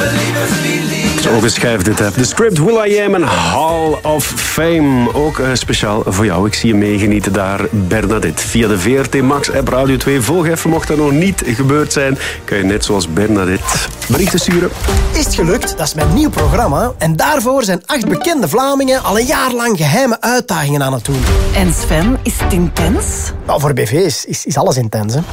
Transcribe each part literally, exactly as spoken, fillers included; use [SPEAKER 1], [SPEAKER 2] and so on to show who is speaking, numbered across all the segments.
[SPEAKER 1] Zo geschijfd dit heb. The Script, Will I Am en Hall of Fame. Ook uh, speciaal voor jou. Ik zie je meegenieten daar, Bernadette. Via de V R T Max app Radio twee. Volg even, mocht dat nog niet gebeurd zijn. Kan je net zoals Bernadette berichten sturen.
[SPEAKER 2] Is het gelukt? Dat is mijn nieuw programma. En daarvoor zijn acht bekende Vlamingen al een jaar lang geheime uitdagingen aan het doen.
[SPEAKER 3] En Sven, is het intens?
[SPEAKER 2] Nou, voor B V's is, is alles intens, hè.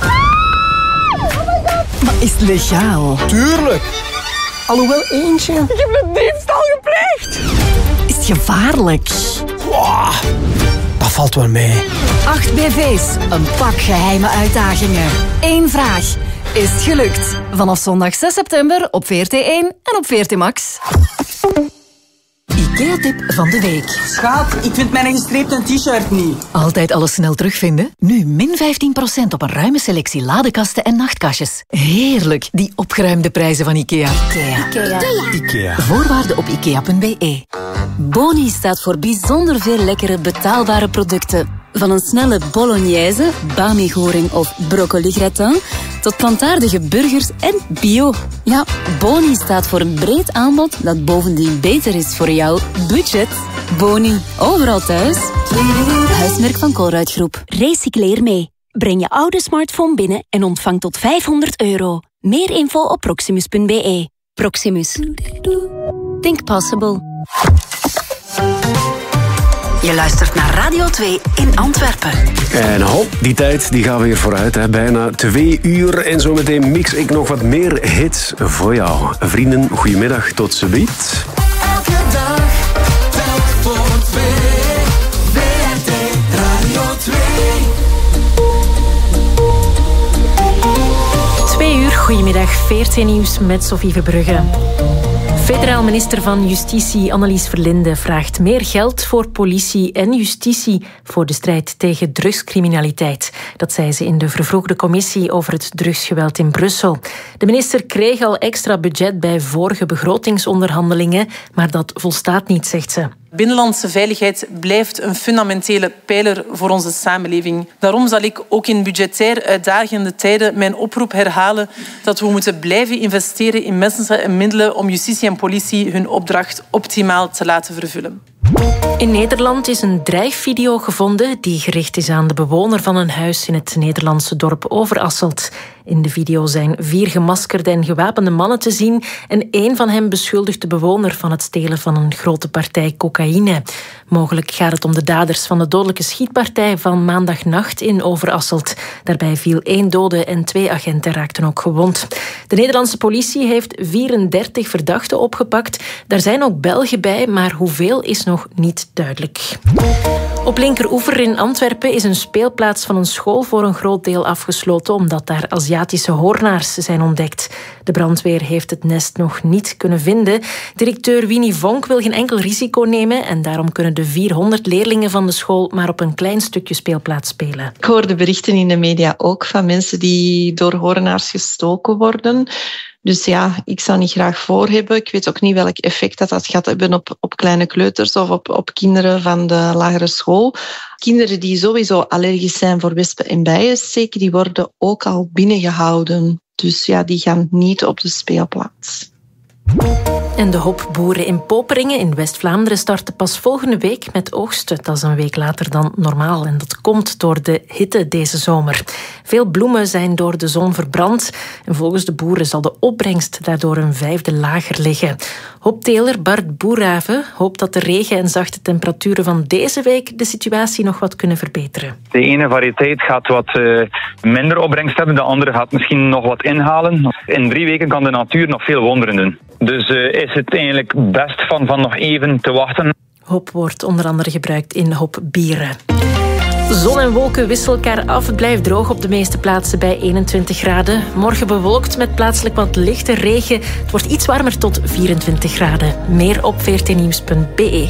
[SPEAKER 3] Maar is het legaal?
[SPEAKER 2] Tuurlijk. Alhoewel eentje...
[SPEAKER 3] Ik heb een diefstal gepleegd. Is het gevaarlijk?
[SPEAKER 2] Wow, dat valt wel mee.
[SPEAKER 3] Acht B V's, een pak geheime uitdagingen. Eén vraag. Is het gelukt? Vanaf zondag zes september op V R T één en op V R T Max. IKEA-tip van de week.
[SPEAKER 4] Schat, ik vind mijn gestreepte t-shirt niet.
[SPEAKER 3] Altijd alles snel terugvinden? Nu min vijftien procent op een ruime selectie ladekasten en nachtkastjes. Heerlijk, die opgeruimde prijzen van IKEA. IKEA.
[SPEAKER 2] IKEA. IKEA.
[SPEAKER 3] Voorwaarden op ikea punt b e.
[SPEAKER 5] Boni staat voor bijzonder veel lekkere betaalbare producten. Van een snelle bolognese, bami-goring of broccoli-gratin, tot plantaardige burgers en bio. Ja, Boni staat voor een breed aanbod dat bovendien beter is voor jouw budget. Boni, overal thuis. Huismerk van Colruyt Groep.
[SPEAKER 6] Recycleer mee. Breng je oude smartphone binnen en ontvang tot vijfhonderd euro. Meer info op proximus punt b e.
[SPEAKER 5] Proximus. Think possible.
[SPEAKER 6] Je luistert naar Radio twee in Antwerpen.
[SPEAKER 1] En hop, die tijd die gaat weer vooruit. Hè. Bijna twee uur. En zometeen mix ik nog wat meer hits voor jou. Vrienden, goedemiddag. Tot ziens.
[SPEAKER 7] Elke dag, telk voor twee. V R T Radio twee.
[SPEAKER 8] Twee uur, goedemiddag. V R T Nieuws met Sophie Verbrugge. Federaal minister van Justitie Annelies Verlinde vraagt meer geld voor politie en justitie voor de strijd tegen drugscriminaliteit. Dat zei ze in de vervroegde commissie over het drugsgeweld in Brussel. De minister kreeg al extra budget bij vorige begrotingsonderhandelingen, maar dat volstaat niet, zegt ze.
[SPEAKER 9] Binnenlandse veiligheid blijft een fundamentele pijler voor onze samenleving. Daarom zal ik ook in budgetair uitdagende tijden mijn oproep herhalen dat we moeten blijven investeren in mensen en middelen om justitie en politie hun opdracht optimaal te laten vervullen.
[SPEAKER 8] In Nederland is een dreigvideo gevonden die gericht is aan de bewoner van een huis in het Nederlandse dorp Overasselt. In de video zijn vier gemaskerde en gewapende mannen te zien en één van hen beschuldigt de bewoner van het stelen van een grote partij cocaïne. Mogelijk gaat het om de daders van de dodelijke schietpartij van maandagnacht in Overasselt. Daarbij viel één dode en twee agenten raakten ook gewond. De Nederlandse politie heeft vierendertig verdachten opgepakt. Daar zijn ook Belgen bij, maar hoeveel is nog niet duidelijk. Op Linkeroever in Antwerpen is een speelplaats van een school voor een groot deel afgesloten omdat daar Aziatische hoornaars zijn ontdekt. De brandweer heeft het nest nog niet kunnen vinden. Directeur Winnie Vonk wil geen enkel risico nemen en daarom kunnen de vierhonderd leerlingen van de school maar op een klein stukje speelplaats spelen.
[SPEAKER 10] Ik hoorde berichten in de media ook van mensen die door hoornaars gestoken worden. Dus ja, ik zou niet graag voor hebben. Ik weet ook niet welk effect dat, dat gaat hebben op, op kleine kleuters of op, op kinderen van de lagere school. Kinderen die sowieso allergisch zijn voor wespen en bijensteken, die worden ook al binnengehouden. Dus ja, die gaan niet op de speelplaats.
[SPEAKER 8] En de hopboeren in Poperingen in West-Vlaanderen starten pas volgende week met oogsten. Dat is een week later dan normaal en dat komt door de hitte deze zomer. Veel bloemen zijn door de zon verbrand en volgens de boeren zal de opbrengst daardoor een vijfde lager liggen. Hopteler Bart Boerhaven hoopt dat de regen en zachte temperaturen van deze week de situatie nog wat kunnen verbeteren.
[SPEAKER 11] De ene variëteit gaat wat uh, minder opbrengst hebben, de andere gaat misschien nog wat inhalen. In drie weken kan de natuur nog veel wonderen doen. Dus uh, is het eigenlijk best van, van nog even te wachten.
[SPEAKER 8] Hop wordt onder andere gebruikt in hopbieren. Zon en wolken wisselen elkaar af. Het blijft droog op de meeste plaatsen bij eenentwintig graden. Morgen bewolkt met plaatselijk wat lichte regen. Het wordt iets warmer tot vierentwintig graden. Meer op v r t nieuws punt b e.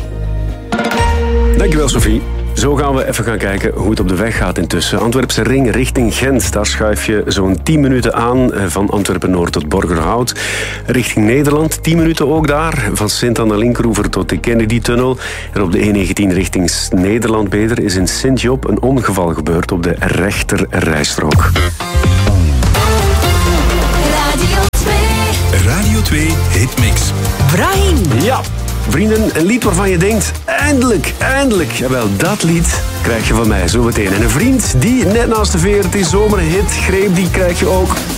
[SPEAKER 1] Dankjewel, Sophie. Zo gaan we even gaan kijken hoe het op de weg gaat intussen. Antwerpse ring richting Gent. Daar schuif je zo'n tien minuten aan van Antwerpen-Noord tot Borgerhout. Richting Nederland, tien minuten ook daar. Van Sint-Anna-Linkeroever tot de Kennedy-tunnel. En op de E negentien richting Nederland beter is in Sint-Job een ongeval gebeurd op de rechter rijstrook.
[SPEAKER 7] Radio twee.
[SPEAKER 12] Radio twee Hitmix.
[SPEAKER 6] Brahim.
[SPEAKER 1] Ja, vrienden, een lied waarvan je denkt, eindelijk, eindelijk. Jawel, dat lied krijg je van mij zo meteen. En een vriend die net naast de veertien zomerhit greep, die krijg je ook